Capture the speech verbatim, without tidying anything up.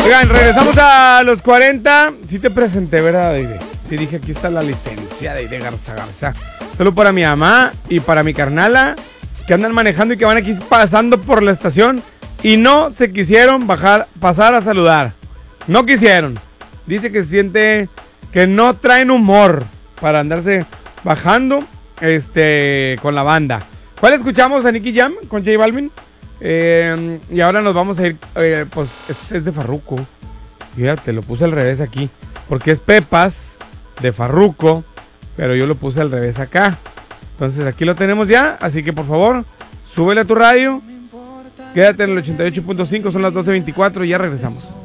Oigan, regresamos a los cuarenta. Sí te presenté, ¿verdad, Aide? Sí dije, aquí está la licencia de Aide Garza Garza. Solo para mi mamá y para mi carnala, que andan manejando y que van aquí pasando por la estación y no se quisieron bajar, pasar a saludar. No quisieron. Dice que se siente que no traen humor para andarse bajando este, con la banda. ¿Cuál escuchamos? A Nicky Jam con J Balvin. Eh, y ahora nos vamos a ir, eh, pues esto es de Farruko. Fíjate, lo puse al revés aquí, porque es Pepas de Farruko, pero yo lo puse al revés acá. Entonces aquí lo tenemos ya, así que por favor, súbele a tu radio. Quédate en el ochenta y ocho punto cinco, son las doce veinticuatro y ya regresamos.